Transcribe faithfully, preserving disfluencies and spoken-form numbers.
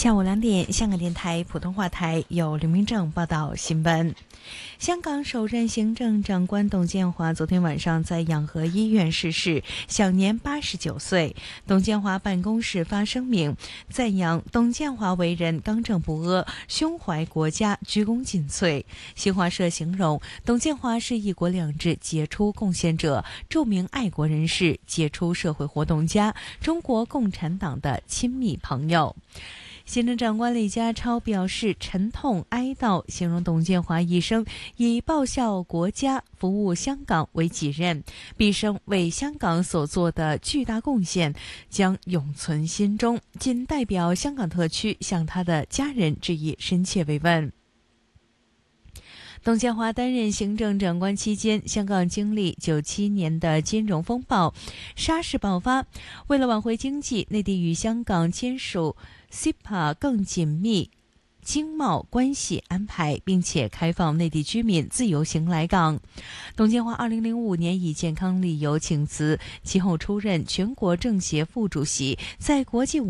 下午两点，香港电台普通话台由刘明正报道新闻。香港首任行政长官董建华昨天晚上在养和医院逝世，享年八十九岁。董建华办公室发声明，赞扬董建华为人刚正不阿，胸怀国家，鞠躬尽瘁。新华社形容董建华是一国两制杰出贡献者，著名爱国人士，杰出社会活动家，中国共产党的亲密朋友。行政长官李家超表示沉痛哀悼，形容董建华一生以报效国家、服务香港为己任，毕生为香港所做的巨大贡献将永存心中，仅代表香港特区向他的家人致以深切慰问。董建华担任行政长官期间，香港经历九七年的金融风暴，沙士爆发。为了挽回经济，内地与香港签署 C E P A 更紧密经贸关系安排，并且开放内地居民自由行来港。董建华二零零五年以健康理由请辞，其后出任全国政协副主席，在国际